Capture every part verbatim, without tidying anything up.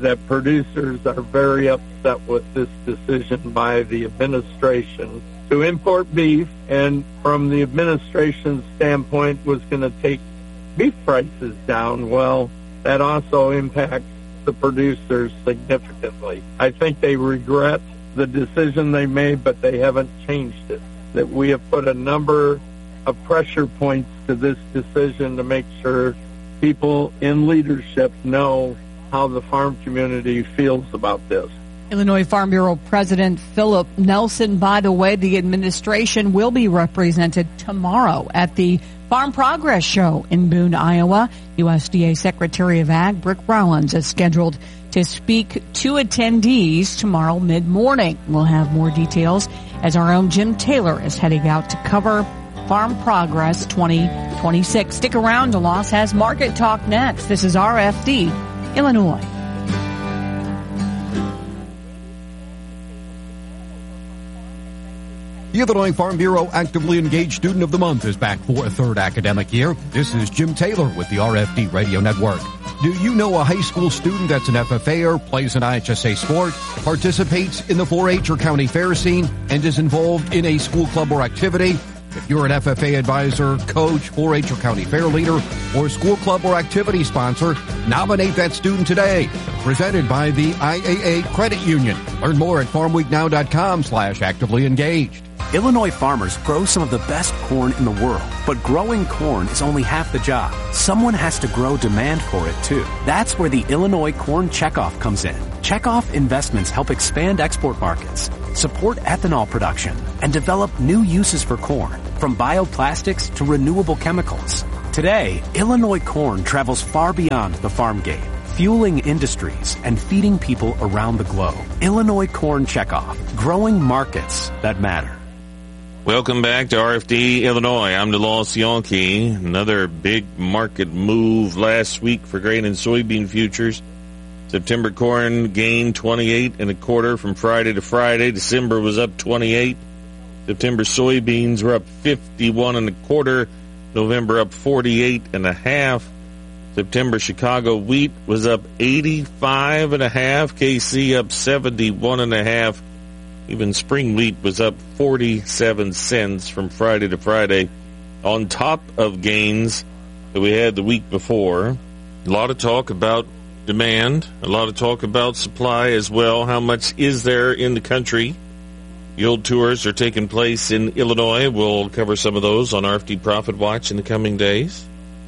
that producers are very upset with this decision by the administration to import beef, and from the administration's standpoint was going to take beef prices down. Well, that also impacts the producers significantly. I think they regret the decision they made, but they haven't changed it. That we have put a number of pressure points to this decision to make sure people in leadership know how the farm community feels about this. Illinois Farm Bureau President Philip Nelson. By the way, the administration will be represented tomorrow at the Farm Progress Show in Boone, Iowa. U S D A Secretary of Ag Brick Rowlands is scheduled to speak to attendees tomorrow mid-morning. We'll have more details as our own Jim Taylor is heading out to cover Farm Progress twenty twenty-six. Stick around. DeLoss has Market Talk next. This is R F D, Illinois. The Illinois Farm Bureau Actively Engaged Student of the Month is back for a third academic year. This is Jim Taylor with the R F D Radio Network. Do you know a high school student that's an F F A-er, plays an I H S A sport, participates in the four H or county fair scene, and is involved in a school club or activity? If you're an F F A advisor, coach, four H or county fair leader, or school club or activity sponsor, nominate that student today. Presented by the I A A Credit Union. Learn more at farmweeknow.com slash actively engaged. Illinois farmers grow some of the best corn in the world, but growing corn is only half the job. Someone has to grow demand for it, too. That's where the Illinois Corn Checkoff comes in. Checkoff investments help expand export markets, support ethanol production, and develop new uses for corn, from bioplastics to renewable chemicals. Today, Illinois corn travels far beyond the farm gate, fueling industries and feeding people around the globe. Illinois Corn Checkoff, growing markets that matter. Welcome back to R F D Illinois. I'm DeLoss Yankee. Another big market move last week for grain and soybean futures. September corn gained twenty-eight and a quarter from Friday to Friday. December was up twenty-eight. September soybeans were up fifty-one and a quarter. November up forty-eight and a half. September Chicago wheat was up eighty-five and a half. K C up seventy-one and a half. Even spring wheat was up forty-seven cents from Friday to Friday, on top of gains that we had the week before. A lot of talk about demand, a lot of talk about supply as well. How much is there in the country? Yield tours are taking place in Illinois. We'll cover some of those on R F D Profit Watch in the coming days.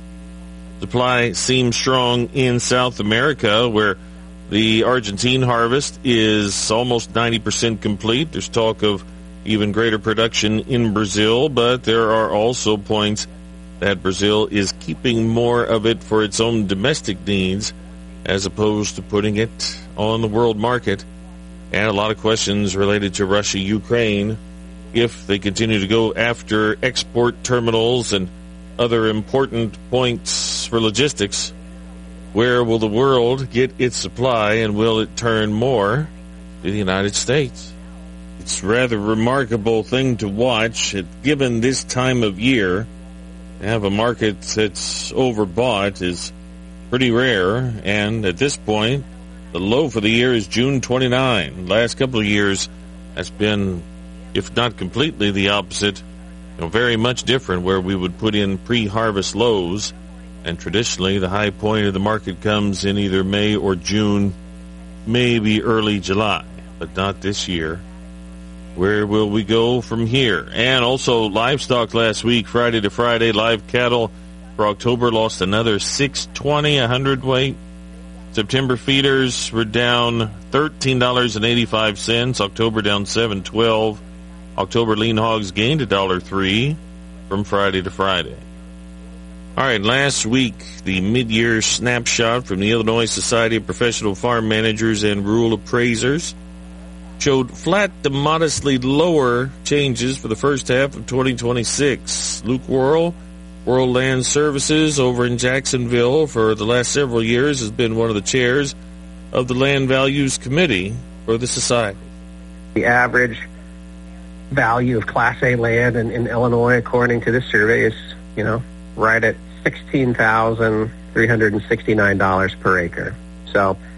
Supply seems strong in South America, where the Argentine harvest is almost ninety percent complete. There's talk of even greater production in Brazil, but there are also points that Brazil is keeping more of it for its own domestic needs as opposed to putting it on the world market. And a lot of questions related to Russia, Ukraine, if they continue to go after export terminals and other important points for logistics. Where will the world get its supply, and will it turn more to the United States? It's a rather remarkable thing to watch. It, given this time of year, to have a market that's overbought is pretty rare. And at this point, the low for the year is June twenty-ninth. Last couple of years, that's been, if not completely the opposite, you know, very much different, where we would put in pre-harvest lows. And traditionally, the high point of the market comes in either May or June, maybe early July, but not this year. Where will we go from here? And also, livestock last week, Friday to Friday, live cattle for October lost another six twenty a hundredweight. September feeders were down thirteen dollars and eighty-five cents. October down seven twelve. October lean hogs gained one dollar and three cents from Friday to Friday. All right, last week, the mid-year snapshot from the Illinois Society of Professional Farm Managers and Rural Appraisers showed flat to modestly lower changes for the first half of twenty twenty-six. Luke Worrell, World Land Services over in Jacksonville for the last several years, has been one of the chairs of the Land Values Committee for the Society. The average value of Class A land in, in Illinois, according to this survey, is, you know, right at sixteen thousand three hundred sixty-nine dollars per acre. So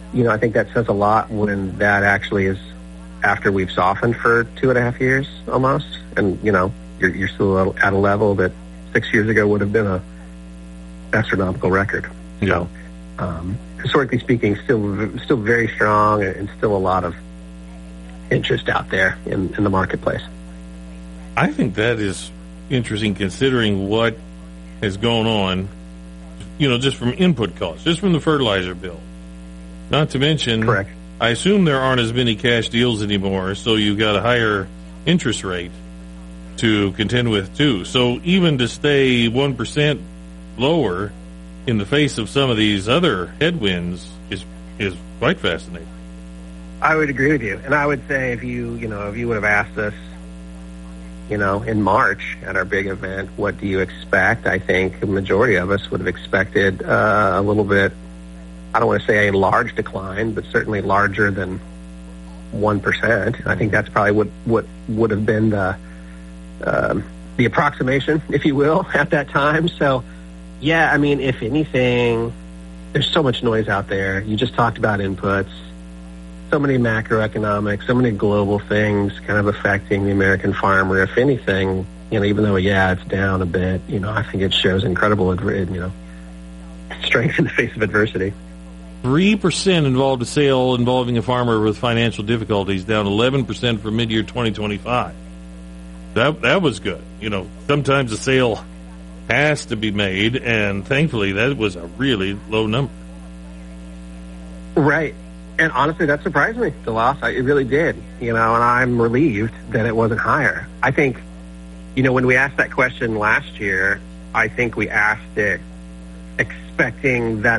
you know, I think that says a lot when that actually is after we've softened for two and a half years almost. And, you know, you're, you're still at a level that six years ago would have been a astronomical record. Yeah. So, um, historically speaking, still still very strong and still a lot of interest out there in, in the marketplace. I think that is interesting considering what has gone on, you know, just from input costs, just from the fertilizer bill. Not to mention, correct. I assume there aren't as many cash deals anymore, so you've got a higher interest rate to contend with, too. So even to stay one percent lower in the face of some of these other headwinds is is quite fascinating. I would agree with you. And I would say if you, you know, if you would have asked us, you know, in March at our big event, what do you expect? I think the majority of us would have expected uh, a little bit, I don't want to say a large decline, but certainly larger than one percent. I think that's probably what, what would have been the, um, the approximation, if you will, at that time. So, yeah, I mean, if anything, there's so much noise out there. You just talked about inputs. So many macroeconomic, so many global things kind of affecting the American farmer. If anything, you know, even though, yeah, it's down a bit, you know, I think it shows incredible, you know, strength in the face of adversity. three percent involved a sale involving a farmer with financial difficulties, down eleven percent for mid-year twenty twenty-five. That that was good. You know, sometimes a sale has to be made, and thankfully that was a really low number. Right. And honestly, that surprised me, the loss. I, it really did, you know, and I'm relieved that it wasn't higher. I think, you know, when we asked that question last year, I think we asked it expecting that